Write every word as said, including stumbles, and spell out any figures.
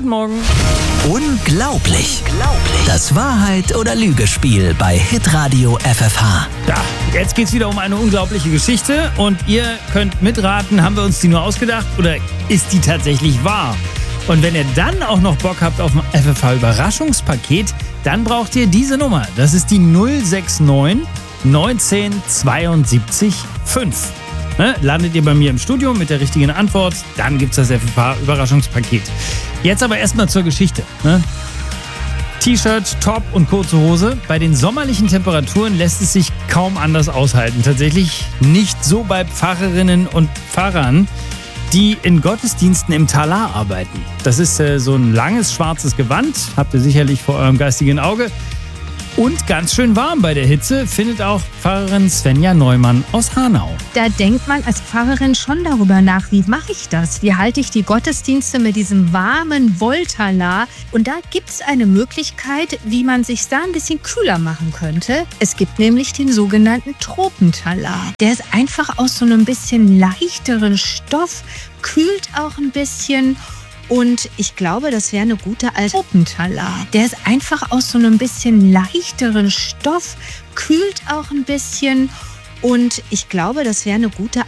Guten Morgen. Unglaublich. Das Wahrheit- oder Lügespiel bei Hitradio F F H. Ja, jetzt geht's wieder um eine unglaubliche Geschichte und ihr könnt mitraten, haben wir uns die nur ausgedacht oder ist die tatsächlich wahr? Und wenn ihr dann auch noch Bock habt auf ein F F H-Überraschungspaket, dann braucht ihr diese Nummer. Das ist die null sechs neun neunzehn zweiundsiebzig fünf. Ne? Landet ihr bei mir im Studio mit der richtigen Antwort, dann gibt's das F F H-Überraschungspaket. Jetzt aber erstmal zur Geschichte. Ne? T-Shirt, Top und kurze Hose. Bei den sommerlichen Temperaturen lässt es sich kaum anders aushalten. Tatsächlich nicht so bei Pfarrerinnen und Pfarrern, die in Gottesdiensten im Talar arbeiten. Das ist äh, so ein langes schwarzes Gewand, habt ihr sicherlich vor eurem geistigen Auge. Und ganz schön warm bei der Hitze findet auch Pfarrerin Svenja Neumann aus Hanau. Da denkt man als Pfarrerin schon darüber nach, wie mache ich das? Wie halte ich die Gottesdienste mit diesem warmen Wolltalar? Und da gibt es eine Möglichkeit, wie man sich da ein bisschen kühler machen könnte. Es gibt nämlich den sogenannten Tropentalar. Der ist einfach aus so einem bisschen leichteren Stoff, kühlt auch ein bisschen. Und ich glaube, das wäre eine gute alte Tropentalar. Der ist einfach aus so einem bisschen leichteren Stoff, kühlt auch ein bisschen. Und ich glaube, das wäre eine gute